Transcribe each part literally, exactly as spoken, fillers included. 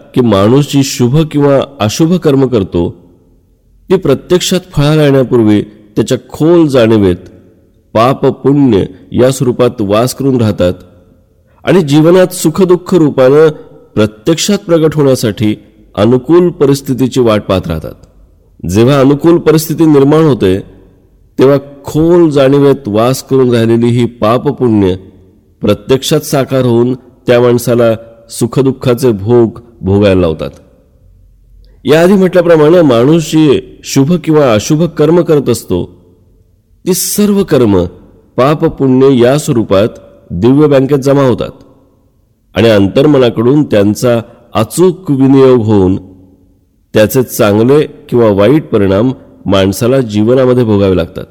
की माणूस जी शुभ किंवा अशुभ कर्म करतो ती प्रत्यक्षात फळाला येण्यापूर्वी त्याच्या खोल जाणीवेत पाप पुण्य या स्वरूपात वास करून राहतात आणि जीवनात सुखदुःख रूपानं प्रत्यक्षात प्रगट होण्यासाठी अनुकूल परिस्थितीची वाट पाहत राहतात. जेव्हा अनुकूल परिस्थिती निर्माण होते तेव्हा खोल जाणीवेत वास करून राहिलेली ही पाप पुण्य प्रत्यक्षात साकार होऊन त्या माणसाला सुखदुःखाचे भोग भोगायला लावतात. याआधी म्हटल्याप्रमाणे माणूस जी शुभ किंवा अशुभ कर्म करत असतो ती सर्व कर्म पाप पुण्य या स्वरूपात दिव्य बँकेत जमा होतात आणि अंतर्मनाकडून त्यांचा अचूक विनियोग होऊन त्याचे चांगले किंवा वाईट परिणाम माणसाला जीवनामध्ये भोगावे लागतात.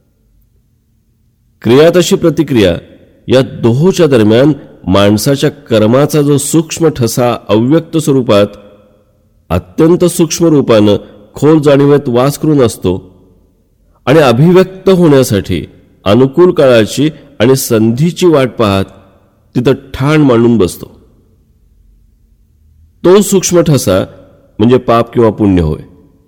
क्रिया तशी प्रतिक्रिया या दोहोच्या दरम्यान माणसाच्या कर्माचा जो सूक्ष्म ठसा अव्यक्त स्वरूपात अत्यंत सूक्ष्म रूपानं खोल जाणीवेत वास करून असतो आणि अभिव्यक्त होण्यासाठी अनुकूल काळाची आणि संधीची वाट पाहत तिथं ठाण मांडून बसतो. तो सूक्ष्म ठसा म्हणजे पाप किंवा पुण्य होय.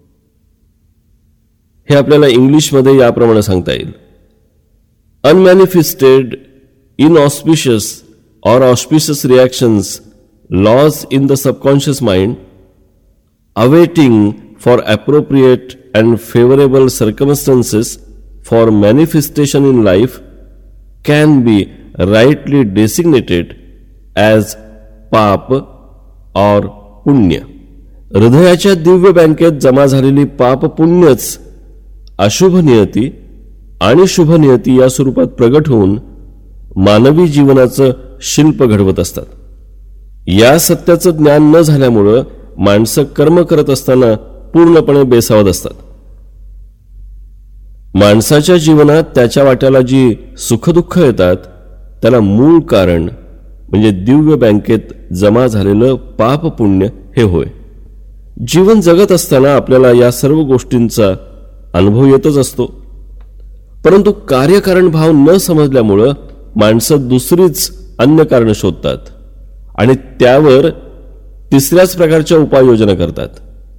हे आपल्याला इंग्लिशमध्ये याप्रमाणे सांगता येईल. अनमॅनिफेस्टेड inauspicious or auspicious reactions laws in the subconscious mind awaiting for appropriate and favorable circumstances for manifestation in life can be rightly designated as पाप or पुण्य. हृदयाच्या दिव्य बँकेत जमा झालेली पाप पुण्यच अशुभ नियती आणि शुभ नियती या स्वरूपात प्रगट होऊन मानवी जीवनाचं शिल्प घडवत असतात. या सत्याचं ज्ञान न झाल्यामुळं माणसं कर्म करत असताना पूर्णपणे बेसावत असतात. माणसाच्या जीवनात त्याच्या वाट्याला जी सुखदुःख येतात त्याला मूळ कारण म्हणजे दिव्य बँकेत जमा झालेलं पाप पुण्य हे होय. जीवन जगत असताना आपल्याला या सर्व गोष्टींचा अनुभव येतच असतो, परंतु कार्यकारण भाव न समजल्यामुळं माणसं दुसरीच अन्य कारण शोधतात आणि त्यावर तिसऱ्याच प्रकारच्या उपाययोजना करतात.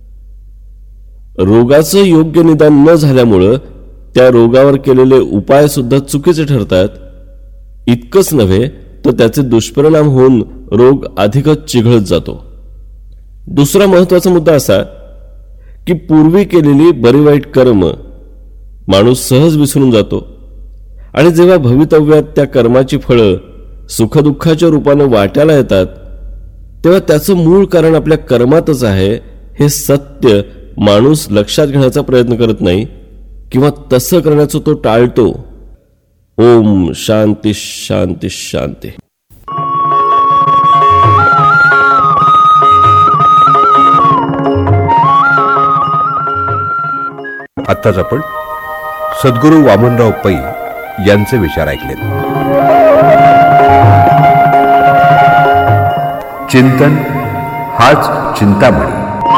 रोगाचं योग्य निदान न झाल्यामुळं त्या रोगावर केलेले उपाय सुद्धा चुकीचे ठरतात. इतकंच नव्हे तर त्याचे दुष्परिणाम होऊन रोग अधिकच चिघळत जातो. दुसरा महत्वाचा मुद्दा असा की पूर्वी केलेली बरी वाईट कर्म माणूस सहज विसरून जातो आणि जेव्हा भवितव्यात त्या कर्माची फळं सुखदुःखाच्या रूपाने वाट्याला येतात तेव्हा त्याचं मूळ कारण आपल्या कर्मातच आहे हे सत्य माणूस लक्षात घेण्याचा प्रयत्न करत नाही किंवा तसं करण्याचं तो टाळतो. ओम शांती शांती शांती. आत्ताच आपण सद्गुरू वामनराव पै यांचे विचार ऐकलेत. चिंतन हाच चिंतामणी.